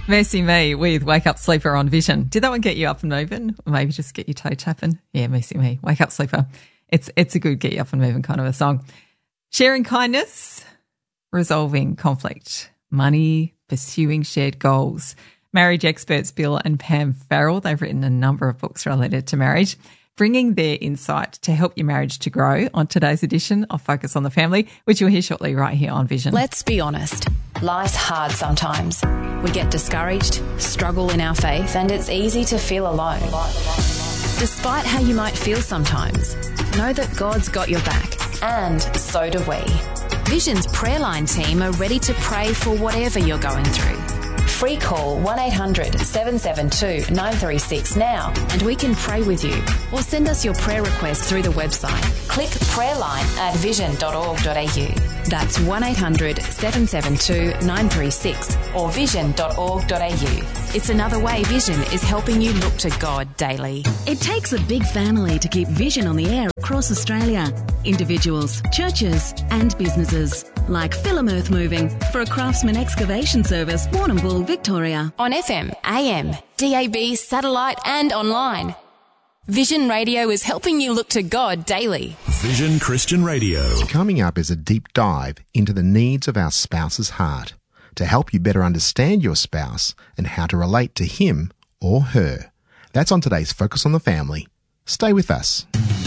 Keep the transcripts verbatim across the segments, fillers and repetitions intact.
Mercy Me with Wake Up Sleeper on Vision. Did that one get you up and moving? Or maybe just get your toe tapping? Yeah, Mercy Me. Wake Up Sleeper. It's it's a good get you up and moving kind of a song. Sharing kindness, resolving conflict, money, pursuing shared goals. Marriage experts Bill and Pam Farrell, they've written a number of books related to marriage, bringing their insight to help your marriage to grow on today's edition of Focus on the Family, which you'll hear shortly right here on Vision. Let's be honest. Life's hard sometimes. We get discouraged, struggle in our faith, and it's easy to feel alone. Despite how you might feel sometimes, know that God's got your back, and so do we. Vision's prayer line team are ready to pray for whatever you're going through. Free call one eight hundred seven seven two nine three six now and we can pray with you. Or send us your prayer request through the website. Click prayerline at vision dot org dot a u. That's one eight hundred seven seven two nine three six or vision dot org dot a u. It's another way Vision is helping you look to God daily. It takes a big family to keep Vision on the air across Australia. Individuals, churches and businesses. Like Film Earth Moving for a Craftsman excavation service, Warrnambool, Victoria. On F M, A M, D A B, satellite and online. Vision Radio is helping you look to God daily. Vision Christian Radio. Coming up is a deep dive into the needs of our spouse's heart to help you better understand your spouse and how to relate to him or her. That's on today's Focus on the Family. Stay with us.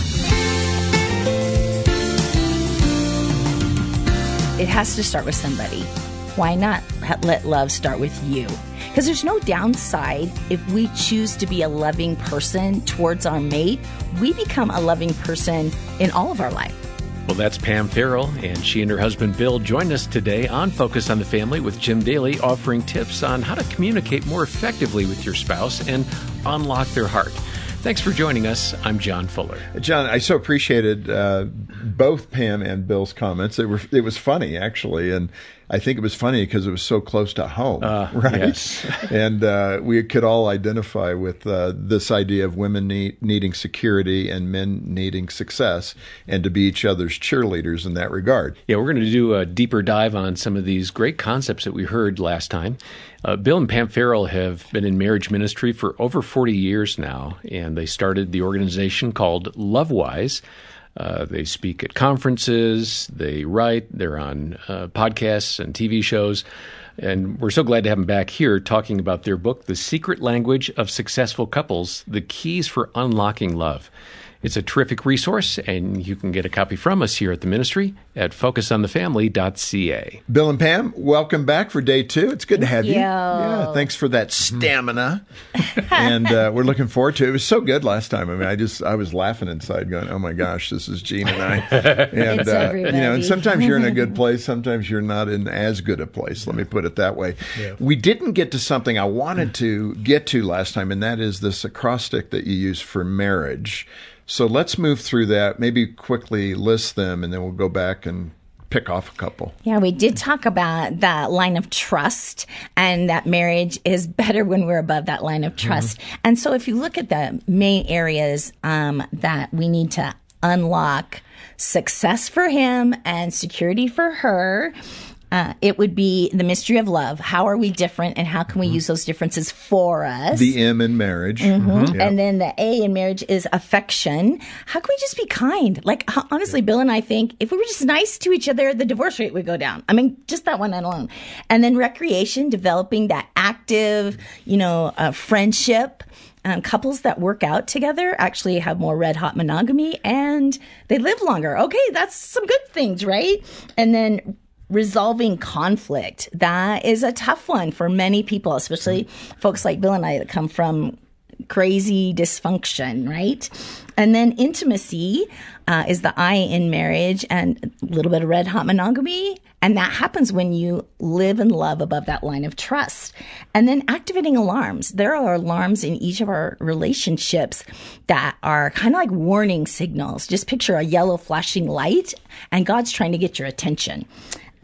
It has to start with somebody. Why not let love start with you? Because there's no downside if we choose to be a loving person towards our mate. We become a loving person in all of our life. Well, that's Pam Farrell, and she and her husband Bill joined us today on Focus on the Family with Jim Daly, offering tips on how to communicate more effectively with your spouse and unlock their heart. Thanks for joining us. I'm John Fuller. John, I so appreciated uh, both Pam and Bill's comments. It, were, it was funny, actually, and I think it was funny because it was so close to home, uh, right? Yes. And uh, we could all identify with uh, this idea of women need, needing security and men needing success, and to be each other's cheerleaders in that regard. Yeah, we're going to do a deeper dive on some of these great concepts that we heard last time. Uh, Bill and Pam Farrell have been in marriage ministry for over forty years now, and they started the organization called LoveWise. Uh, they speak at conferences, they write, they're on uh, podcasts and T V shows, and we're so glad to have them back here talking about their book, The Secret Language of Successful Couples, The Keys for Unlocking Love. It's a terrific resource, and you can get a copy from us here at the ministry at focus on the family dot c a. Bill and Pam, welcome back for day two. It's good to have you. you. Yeah, thanks for that stamina. and uh, we're looking forward to it. It was so good last time. I mean, I just I was laughing inside, going, "Oh my gosh, this is Gene and I." And It's uh, everybody. you know, and sometimes you're in a good place, sometimes you're not in as good a place. Let me put it that way. Yeah. We didn't get to something I wanted to get to last time, and that is this acrostic that you use for marriage. So let's move through that, maybe quickly list them, and then we'll go back and pick off a couple. Yeah, we did talk about that line of trust, and that marriage is better when we're above that line of trust. Mm-hmm. And so if you look at the main areas um, that we need to unlock success for him and security for her, Uh, it would be the mystery of love. How are we different, and how can we use those differences for us? The M in marriage. Mm-hmm. Mm-hmm. Yep. And then the A in marriage is affection. How can we just be kind? Like, honestly, Bill and I think if we were just nice to each other, the divorce rate would go down. I mean, just that one alone. And then recreation, developing that active, you know, uh, friendship. Um, couples that work out together actually have more red hot monogamy, and they live longer. Okay, that's some good things, right? And then resolving conflict. That is a tough one for many people, especially folks like Bill and I that come from crazy dysfunction, right? And then intimacy uh, is the I in marriage, and a little bit of red hot monogamy. And that happens when you live and love above that line of trust. And then activating alarms. There are alarms in each of our relationships that are kind of like warning signals. Just picture a yellow flashing light, and God's trying to get your attention.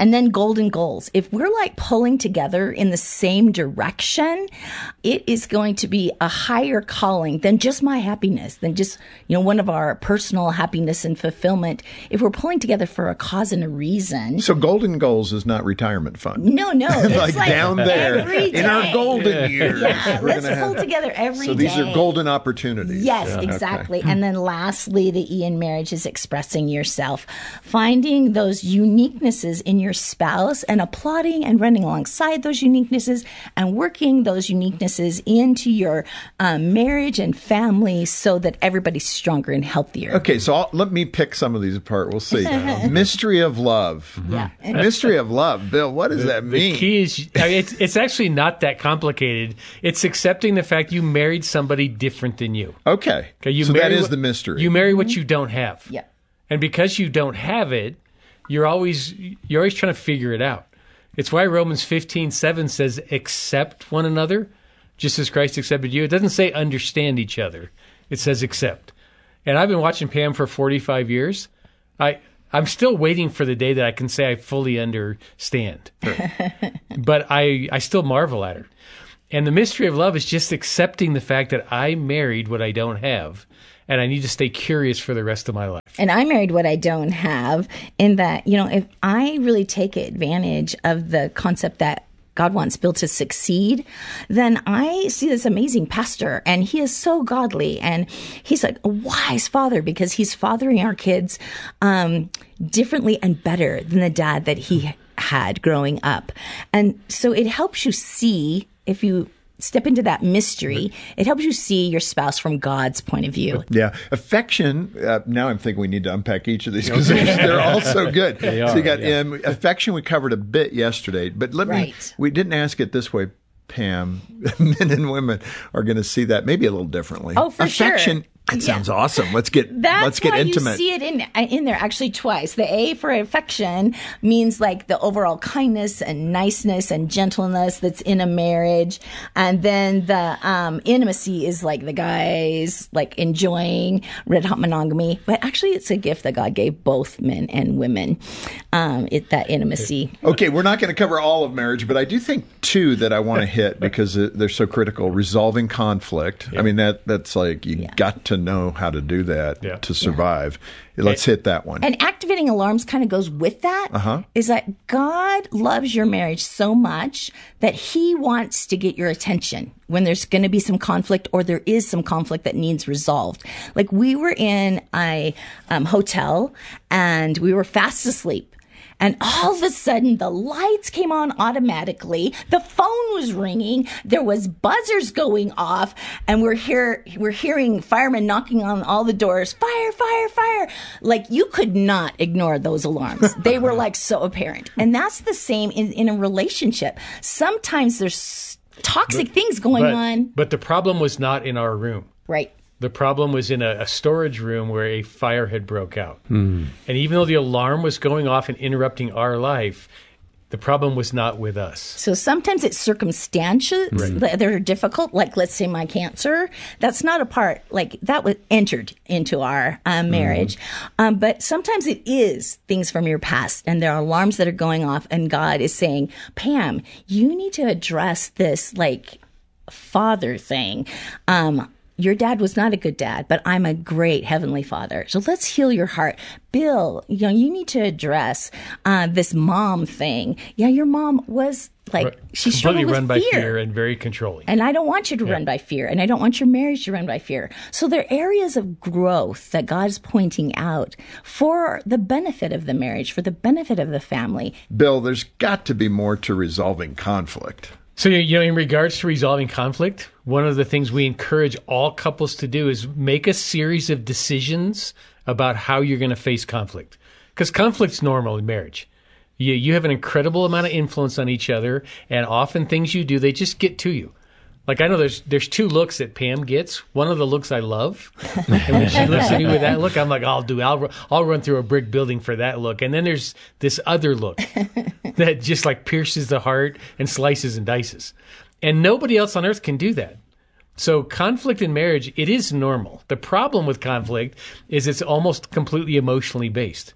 And then golden goals. If we're like pulling together in the same direction, it is going to be a higher calling than just my happiness, than just, you know, one of our personal happiness and fulfillment. If we're pulling together for a cause and a reason. So golden goals is not retirement fund. No, no. It's like, like down there every day. in our golden years. Yeah, we're let's gonna pull have, together every day. So these are golden opportunities. Yes, Yeah. exactly. Okay. And then lastly, the E in marriage is expressing yourself, finding those uniquenesses in your spouse and applauding and running alongside those uniquenesses and working those uniquenesses into your um, marriage and family so that everybody's stronger and healthier. Okay, so I'll, let me pick some of these apart. We'll see. Mystery of love. Yeah. Mystery of love. Bill, what does that mean? The key is, I mean, it's, it's actually not that complicated. It's accepting the fact you married somebody different than you. Okay. Okay, you so that marry is what- the mystery. You marry what you don't have. Yeah. And because you don't have it, you're always you're always trying to figure it out. It's why Romans fifteen seven says, accept one another, just as Christ accepted you. It doesn't say understand each other. It says accept. And I've been watching Pam for forty-five years. I, I'm still waiting for the day that I can say I fully understand her. But I, I still marvel at her. And the mystery of love is just accepting the fact that I married what I don't have, and I need to stay curious for the rest of my life. And I married what I don't have, in that, you know, if I really take advantage of the concept that God wants Bill to succeed, then I see this amazing pastor, and he is so godly, and he's like a wise father because he's fathering our kids um, differently and better than the dad that he had growing up. And so it helps you see, if you step into that mystery, it helps you see your spouse from God's point of view. Yeah. Affection, uh, now I'm thinking we need to unpack each of these because they're all so good. They so are, you got yeah. um, affection we covered a bit yesterday, but let me, Right. we didn't ask it this way, Pam. Men and women are going to see that maybe a little differently. Oh, for sure. Affection, that Yeah. sounds awesome. Let's get, That's let's get why intimate. you see it in in there actually twice. The A for affection means like the overall kindness and niceness and gentleness that's in a marriage, and then the um, intimacy is like the guys like enjoying red hot monogamy. But actually, it's a gift that God gave both men and women. Um, it that intimacy. Okay, we're not going to cover all of marriage, but I do think two that I want to hit because they're so critical. Resolving conflict. I mean, that that's like you Yeah. got to know how to do that Yeah. to survive. Let's hit that one. And activating alarms kind of goes with that. Uh-huh. Is that God loves your marriage so much that he wants to get your attention when there's going to be some conflict or there is some conflict that needs resolved. Like we were in a um, hotel and we were fast asleep. And all of a sudden, the lights came on automatically. The phone was ringing. There was buzzers going off, and we're here. We're hearing firemen knocking on all the doors. Fire! Fire! Fire! Like you could not ignore those alarms. They were like so apparent. And that's the same in, in a relationship. Sometimes there's toxic things going But, on. but the problem was not in our room. Right. The problem was in a, a storage room where a fire had broke out. And even though the alarm was going off and interrupting our life, the problem was not with us. So sometimes it's circumstances that are difficult, like let's say my cancer. That's not a part, like that was entered into our uh, marriage. Um, but sometimes it is things from your past, and there are alarms that are going off, and God is saying, Pam, you need to address this like father thing. Um, Your dad was not a good dad, but I'm a great heavenly father. So let's heal your heart. Bill, you know, you need to address uh, this mom thing. Yeah, your mom was like, Right. she Completely struggled with run by fear. fear and very controlling. And I don't want you to run by fear. And I don't want your marriage to run by fear. So there are areas of growth that God is pointing out for the benefit of the marriage, for the benefit of the family. Bill, there's got to be more to resolving conflict. So, you know, in regards to resolving conflict, one of the things we encourage all couples to do is make a series of decisions about how you're going to face conflict. Because conflict's normal in marriage. You, you have an incredible amount of influence on each other, and often things you do, they just get to you. Like, I know there's there's two looks that Pam gets. One of the looks I love. And when she looks at me with that look, I'm like, I'll do, I'll, I'll run through a brick building for that look. And then there's this other look that just like pierces the heart and slices and dices. And nobody else on earth can do that. So conflict in marriage, it is normal. The problem with conflict is it's almost completely emotionally based.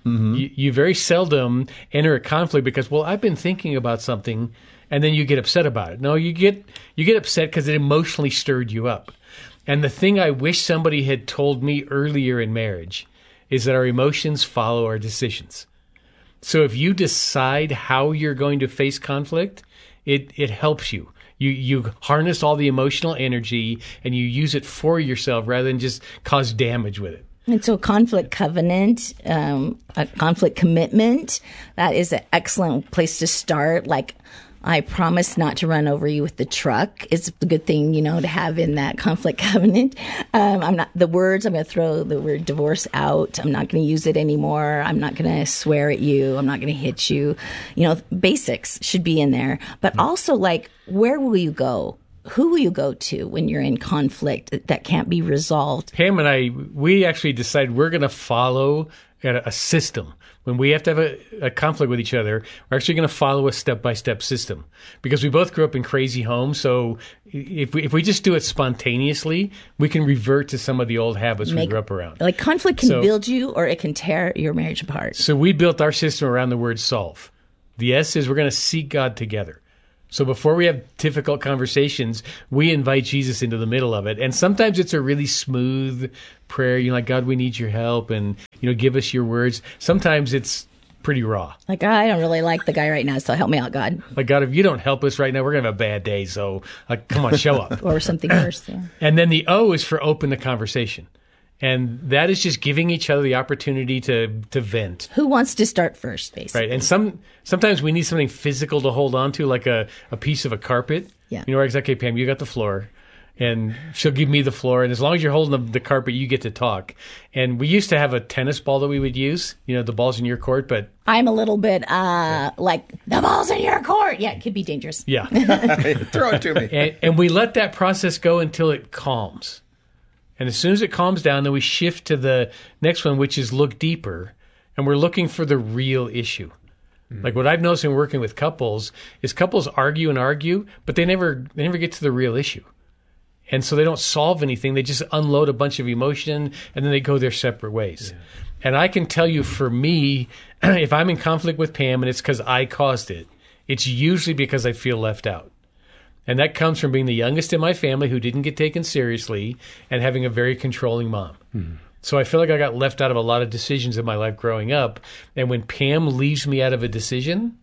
Mm-hmm. You, you very seldom enter a conflict because, well, I've been thinking about something, and then you get upset about it. No, you get you get upset because it emotionally stirred you up. And the thing I wish somebody had told me earlier in marriage is that our emotions follow our decisions. So if you decide how you're going to face conflict, it, it helps you. You you harness all the emotional energy and you use it for yourself rather than just cause damage with it. And so conflict covenant, um, a conflict commitment, that is an excellent place to start. Like, I promise not to run over you with the truck. It's a good thing, you know, to have in that conflict covenant. Um, I'm not, the words, I'm going to throw the word divorce out. I'm not going to use it anymore. I'm not going to swear at you. I'm not going to hit you. You know, basics should be in there. But mm-hmm. also, like, where will you go? Who will you go to when you're in conflict that can't be resolved? Pam and I, we actually decided we're going to follow a, a system. When we have to have a, a conflict with each other, we're actually going to follow a step-by-step system because we both grew up in crazy homes. So if we if we just do it spontaneously, we can revert to some of the old habits Make, we grew up around. Like conflict can so, build you or it can tear your marriage apart. So we built our system around the word solve. The S is we're going to seek God together. So before we have difficult conversations, we invite Jesus into the middle of it. And sometimes it's a really smooth prayer, you know, like, God, we need your help and, you know, give us your words. Sometimes it's pretty raw. Like, I don't really like the guy right now, so help me out, God. Like, God, if you don't help us right now, we're going to have a bad day. So, like, come on, show up. Or something worse. Yeah. And then the O is for open the conversation. And that is just giving each other the opportunity to to vent. Who wants to start first, basically? Right. And some sometimes we need something physical to hold on to, like a, a piece of a carpet. Yeah. You know, it's like, okay, Pam, you got the floor. And she'll give me the floor. And as long as you're holding the, the carpet, you get to talk. And we used to have a tennis ball that we would use. You know, the ball's in your court, but... I'm a little bit uh, yeah. like, the ball's in your court. Yeah, it could be dangerous. Yeah. Throw it to me. And, and we let that process go until it calms. And as soon as it calms down, then we shift to the next one, which is look deeper. And we're looking for the real issue. Mm-hmm. Like what I've noticed in working with couples is couples argue and argue, but they never they never get to the real issue. And so they don't solve anything. They just unload a bunch of emotion, and then they go their separate ways. Yeah. And I can tell you, for me, if I'm in conflict with Pam and it's because I caused it, it's usually because I feel left out. And that comes from being the youngest in my family who didn't get taken seriously and having a very controlling mom. Mm-hmm. So I feel like I got left out of a lot of decisions in my life growing up. And when Pam leaves me out of a decision,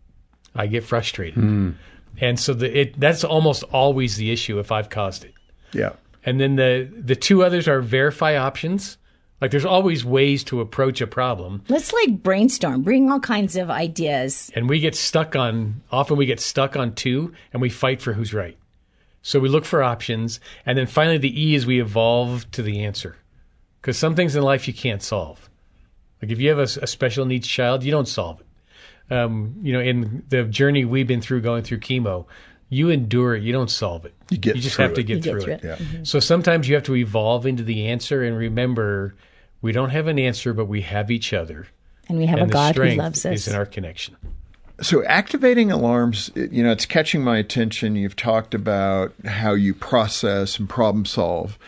I get frustrated. Mm. And so the, it, that's almost always the issue if I've caused it. Yeah. And then the, the two others are verify options. Like there's always ways to approach a problem. Let's like brainstorm, bring all kinds of ideas. And we get stuck on, often we get stuck on two and we fight for who's right. So we look for options. And then finally the E is we evolve to the answer. Because some things in life you can't solve. Like if you have a, a special needs child, you don't solve it. Um, you know, in the journey we've been through going through chemo, you endure it, you don't solve it. You get You just through have to it. get You through get through it. it. Yeah. Mm-hmm. So sometimes you have to evolve into the answer and remember we don't have an answer, but we have each other. And we have and a God the who strength loves us. is in our connection. So activating alarms, you know, it's catching my attention. You've talked about how you process and problem solve.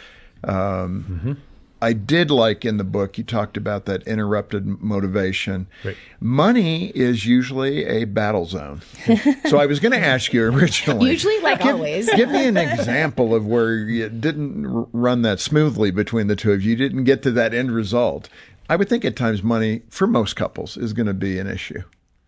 Um, mm-hmm. I did like in the book, you talked about that interrupted motivation. Right. Money is usually a battle zone. So I was going to ask you originally. Usually, like give, always. Give me an example of where you didn't r- run that smoothly between the two of you. You didn't get to that end result. I would think at times money, for most couples, is going to be an issue.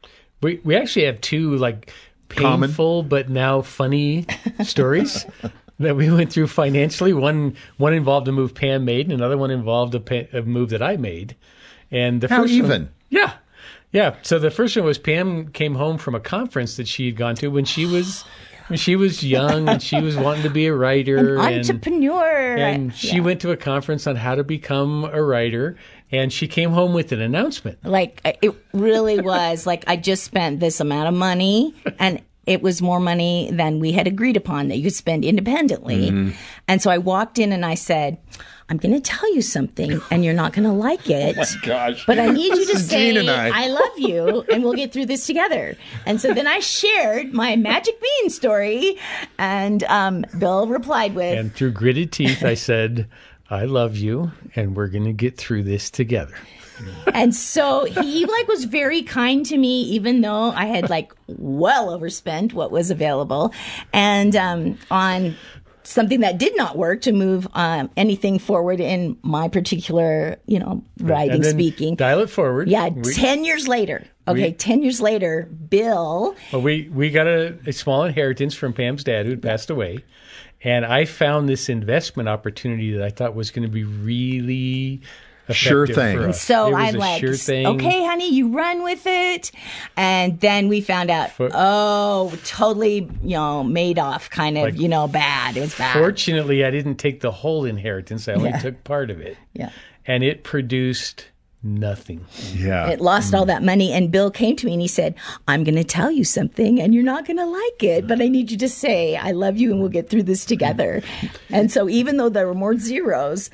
We we actually have two like painful Common. but now funny stories that we went through financially. One one involved a move Pam made, and another one involved a, pa- a move that I made. And the How first even? One, yeah, yeah. So the first one was Pam came home from a conference that she had gone to when she was when she was young and she was wanting to be a writer, An and, entrepreneur. and she Yeah. went to a conference on how to become a writer. And she came home with an announcement. Like, it really was like, I just spent this amount of money, and it was more money than we had agreed upon that you could spend independently. Mm-hmm. And so I walked in and I said, I'm going to tell you something, and you're not going to like it. Oh my gosh. But I need you to This is say, Gene and I. I love you, and we'll get through this together. And so then I shared my magic bean story, and um, Bill replied with, And through gritted teeth, I said, I love you, and we're going to get through this together. And so he like was very kind to me, even though I had like well overspent what was available. And um, on something that did not work to move um, anything forward in my particular, you know, writing, and then speaking. Dial it forward. Yeah, We- ten years later. Okay, we- ten years later, Bill. Well, we, we got a, a small inheritance from Pam's dad who had passed away. And I found this investment opportunity that I thought was going to be really effective Sure thing. for And us. So It was I'm a like, sure thing. okay, honey, you run with it. And then we found out, For- oh, totally, you know, made off, kind of, Like, you know, bad. It was bad. Fortunately, I didn't take the whole inheritance. I only Yeah. took part of it. Yeah. And it produced nothing. Yeah. It lost all that money. And Bill came to me and he said, I'm going to tell you something and you're not going to like it, but I need you to say, I love you and we'll get through this together. And so even though there were more zeros,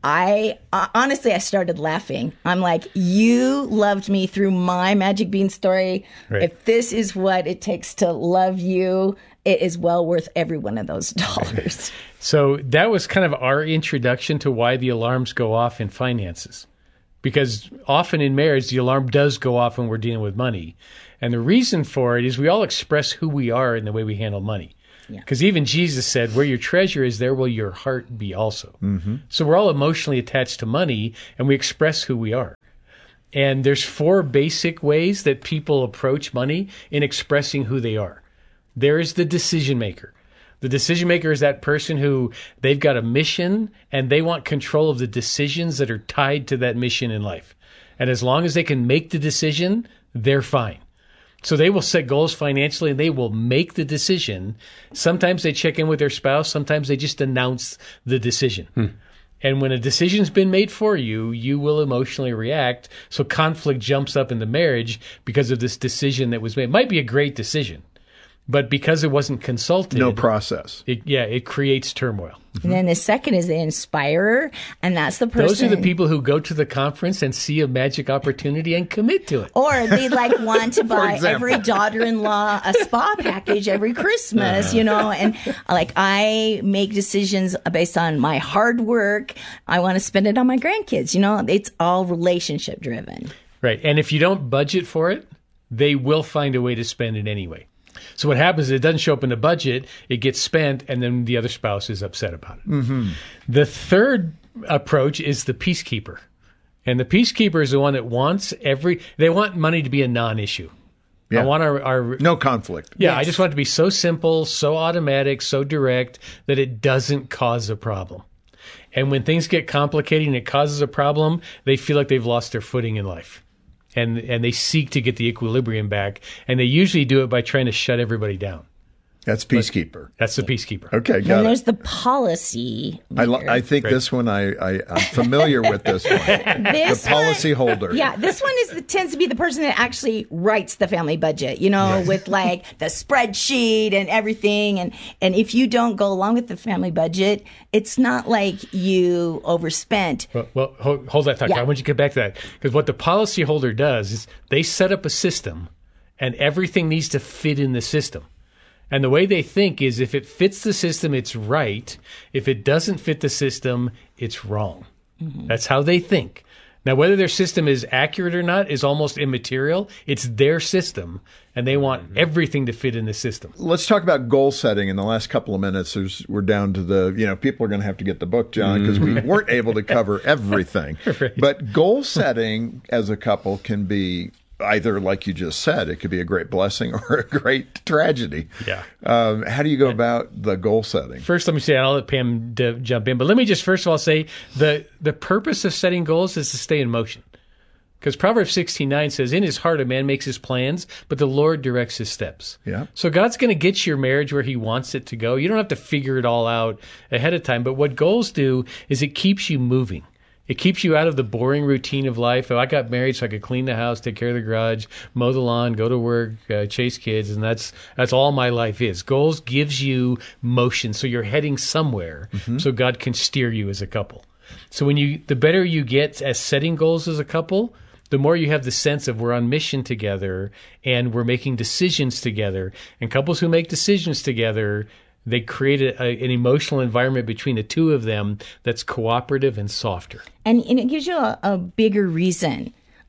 I uh, honestly, I started laughing. I'm like, you loved me through my Magic Bean story. Right. If this is what it takes to love you, it is well worth every one of those dollars. So that was kind of our introduction to why the alarms go off in finances. Because often in marriage, the alarm does go off when we're dealing with money. And the reason for it is we all express who we are in the way we handle money. Because even Jesus said, where your treasure is, there will your heart be also. Mm-hmm. So we're all emotionally attached to money, and we express who we are. And there's four basic ways that people approach money in expressing who they are. There is the decision maker. The decision maker is that person who they've got a mission and they want control of the decisions that are tied to that mission in life. And as long as they can make the decision, they're fine. So they will set goals financially and they will make the decision. Sometimes they check in with their spouse. Sometimes they just announce the decision. Hmm. And when a decision's been made for you, you will emotionally react. So conflict jumps up in the marriage because of this decision that was made. It might be a great decision, but because it wasn't consulted. No process. It, yeah, it creates turmoil. And then the second is the inspirer, and that's the person. Those are the people who go to the conference and see a magic opportunity and commit to it. Or they like want to buy example. every daughter-in-law a spa package every Christmas, you know, and like I make decisions based on my hard work. I want to spend it on my grandkids, you know, it's all relationship driven. Right. And if you don't budget for it, they will find a way to spend it anyway. So what happens is it doesn't show up in the budget, it gets spent, and then the other spouse is upset about it. Mm-hmm. The third approach is the peacekeeper. And the peacekeeper is the one that wants every, they want money to be a non-issue. Yeah. I want our, our No conflict. yeah, Yes. I just want it to be so simple, so automatic, so direct that it doesn't cause a problem. And when things get complicated and it causes a problem, they feel like they've lost their footing in life. And and they seek to get the equilibrium back. And they usually do it by trying to shut everybody down. That's peacekeeper. That's the peacekeeper. Okay, And got there's it. the policy. I, lo- leader. I think Right. this one, I, I, I'm familiar with this one. This The policy one- holder. Yeah, this one is tends to be the person that actually writes the family budget, you know, with like the spreadsheet and everything. And, and if you don't go along with the family budget, it's not like you overspent. Well, well hold, hold that thought. Yeah. I want you to get back to that. Because what the policyholder does is they set up a system and everything needs to fit in the system. And the way they think is if it fits the system, it's right. If it doesn't fit the system, it's wrong. Mm-hmm. That's how they think. Now, whether their system is accurate or not is almost immaterial. It's their system, and they want everything to fit in the system. Let's talk about goal setting in the last couple of minutes. There's, we're down to the, you know, people are going to have to get the book, John, because we weren't able to cover everything. Right. But goal setting as a couple can be either, like you just said, it could be a great blessing or a great tragedy. Yeah. Um, how do you go about the goal setting? First, let me say, and I'll let Pam d- jump in, but let me just first of all say the, the purpose of setting goals is to stay in motion. Because Proverbs sixteen nine says, in his heart a man makes his plans, but the Lord directs his steps. Yeah. So God's going to get your marriage where he wants it to go. You don't have to figure it all out ahead of time. But what goals do is it keeps you moving. It keeps you out of the boring routine of life. Oh, I got married so I could clean the house, take care of the garage, mow the lawn, go to work, uh, chase kids, and that's that's all my life is. Goals gives you motion, so you're heading somewhere, mm-hmm. so God can steer you as a couple. So when you, the better you get at setting goals as a couple, the more you have the sense of we're on mission together and we're making decisions together. And couples who make decisions together, they create a, a, an emotional environment between the two of them that's cooperative and softer. And, and it gives you a, a bigger reason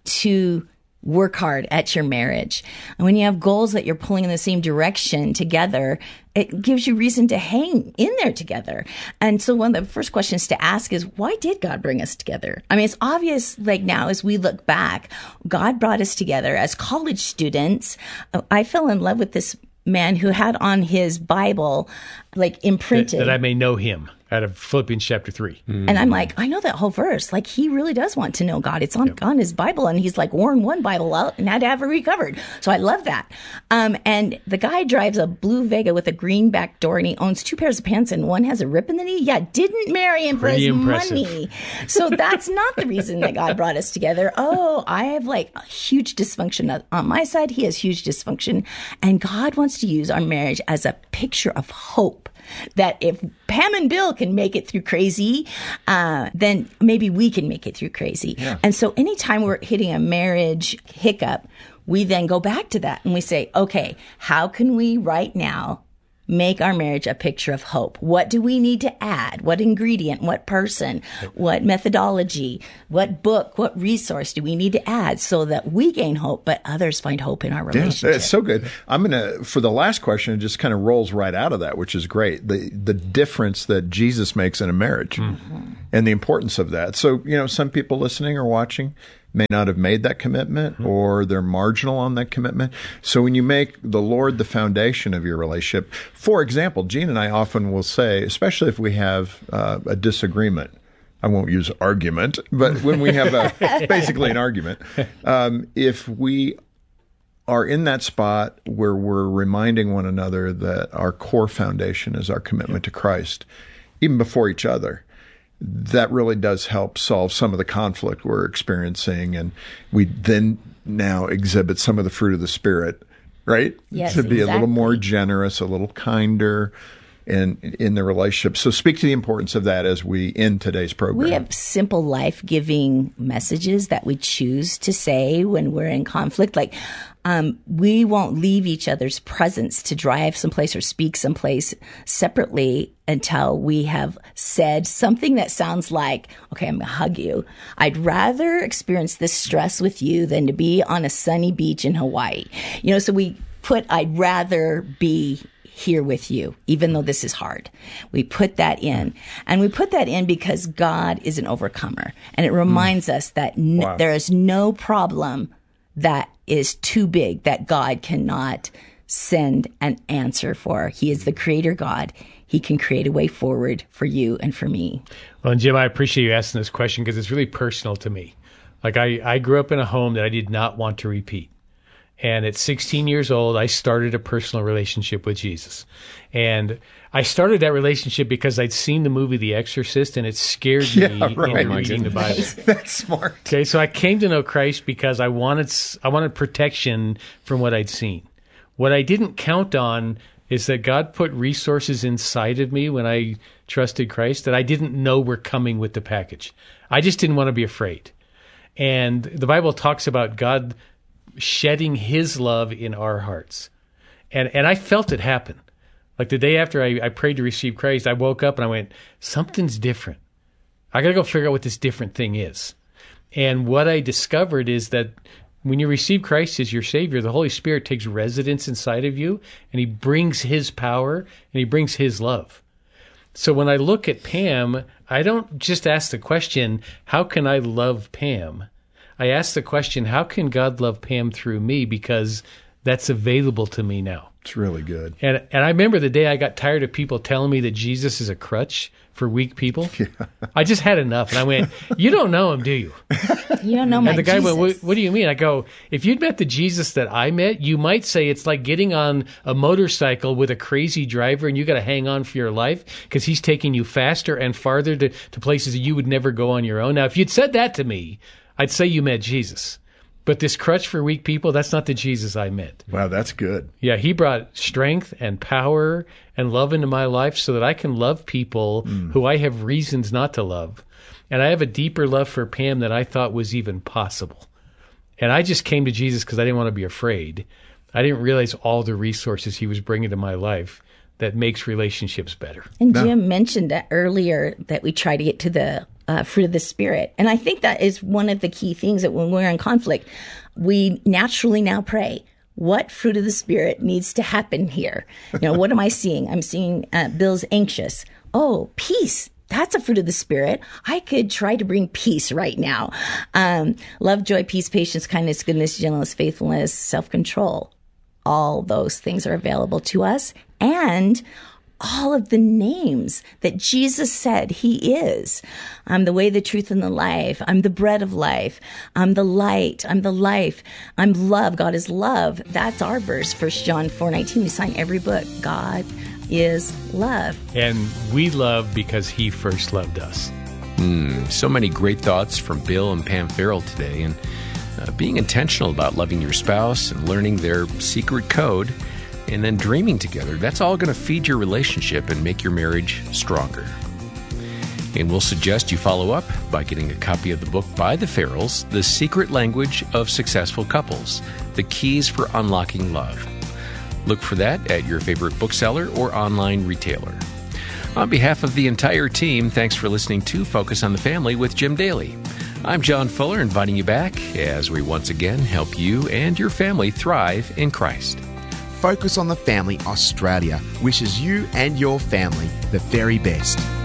to work hard at your marriage. And when you have goals that you're pulling in the same direction together, it gives you reason to hang in there together. And so one of the first questions to ask is, why did God bring us together? I mean, it's obvious, like now, as we look back, God brought us together as college students. I fell in love with this man who had on his Bible, like imprinted. That, that I may know him, out of Philippians chapter three. Mm. And I'm like, I know that whole verse. Like, he really does want to know God. It's on, yep. on his Bible. And he's like worn one Bible out and had to have it recovered. So I love that. Um, and the guy drives a blue Vega with a green back door, and he owns two pairs of pants, and one has a rip in the knee. Yeah, didn't marry him for his impressive. money. So that's not the reason that God brought us together. Oh, I have like a huge dysfunction on my side. He has huge dysfunction. And God wants to use our marriage as a picture of hope. That if Pam and Bill can make it through crazy, uh, then maybe we can make it through crazy. Yeah. And so anytime we're hitting a marriage hiccup, we then go back to that and we say, okay, how can we right now make our marriage a picture of hope? What do we need to add? What ingredient, what person, what methodology, what book, what resource do we need to add so that we gain hope, but others find hope in our relationship? Yeah, it's so good. I'm going to, for the last question, it just kind of rolls right out of that, which is great. The the difference that Jesus makes in a marriage mm-hmm. and the importance of that. So, you know, some people listening or watching may not have made that commitment, or they're marginal on that commitment. So when you make the Lord the foundation of your relationship, for example, Gene and I often will say, especially if we have uh, a disagreement, I won't use argument, but when we have a, basically an argument, um, if we are in that spot where we're reminding one another that our core foundation is our commitment to Christ, even before each other, that really does help solve some of the conflict we're experiencing. And we then now exhibit some of the fruit of the Spirit, right? Yes, to be exactly. a little more generous, a little kinder in, in the relationship. So speak to the importance of that as we end today's program. We have simple life-giving messages that we choose to say when we're in conflict. Like, Um, we won't leave each other's presence to drive someplace or speak someplace separately until we have said something that sounds like, okay, I'm going to hug you. I'd rather experience this stress with you than to be on a sunny beach in Hawaii. You know, so we put, I'd rather be here with you, even though this is hard. We put that in. And we put that in because God is an overcomer. And it reminds mm. us that n- wow. there is no problem that is too big that God cannot send an answer for. He is the creator God. He can create a way forward for you and for me. Well, and Jim, I appreciate you asking this question because it's really personal to me. Like I, I grew up in a home that I did not want to repeat. And at sixteen years old, I started a personal relationship with Jesus. And I started that relationship because I'd seen the movie The Exorcist, and it scared yeah, me right. into reading the Bible. That's smart. Okay, so I came to know Christ because I wanted I wanted protection from what I'd seen. What I didn't count on is that God put resources inside of me when I trusted Christ that I didn't know were coming with the package. I just didn't want to be afraid. And the Bible talks about God shedding his love in our hearts. And and I felt it happen. Like the day after I, I prayed to receive Christ, I woke up and I went, something's different. I got to go figure out what this different thing is. And what I discovered is that when you receive Christ as your Savior, the Holy Spirit takes residence inside of you, and he brings his power and he brings his love. So when I look at Pam, I don't just ask the question, how can I love Pam? I ask the question, how can God love Pam through me? Because that's available to me now. It's really good. And and I remember the day I got tired of people telling me that Jesus is a crutch for weak people. Yeah. I just had enough. And I went, you don't know him, do you? You don't know my And the guy Jesus. went, what, what do you mean? I go, if you'd met the Jesus that I met, you might say it's like getting on a motorcycle with a crazy driver and you got to hang on for your life because he's taking you faster and farther to, to places that you would never go on your own. Now, if you'd said that to me, I'd say you met Jesus. But this crutch for weak people, that's not the Jesus I met. Wow, that's good. Yeah, he brought strength and power and love into my life so that I can love people mm. who I have reasons not to love. And I have a deeper love for Pam than I thought was even possible. And I just came to Jesus because I didn't want to be afraid. I didn't realize all the resources he was bringing to my life that makes relationships better. And Jim no. mentioned that earlier that we try to get to the uh, fruit of the Spirit. And I think that is one of the key things that when we're in conflict, we naturally now pray, what fruit of the Spirit needs to happen here? You know, what am I seeing? I'm seeing uh, Bill's anxious. Oh, peace. That's a fruit of the Spirit. I could try to bring peace right now. Um, love, joy, peace, patience, kindness, goodness, gentleness, faithfulness, self-control. All those things are available to us. And all of the names that Jesus said he is. I'm the way, the truth, and the life. I'm the bread of life. I'm the light. I'm the life. I'm love. God is love. That's our verse, First John four nineteen. We sign every book. God is love. And we love because he first loved us. Mm, so many great thoughts from Bill and Pam Farrell today. And uh, being intentional about loving your spouse and learning their secret code and then dreaming together, that's all going to feed your relationship and make your marriage stronger. And we'll suggest you follow up by getting a copy of the book by the Farrells, The Secret Language of Successful Couples, The Keys for Unlocking Love. Look for that at your favorite bookseller or online retailer. On behalf of the entire team, thanks for listening to Focus on the Family with Jim Daly. I'm John Fuller, inviting you back as we once again help you and your family thrive in Christ. Focus on the Family Australia wishes you and your family the very best.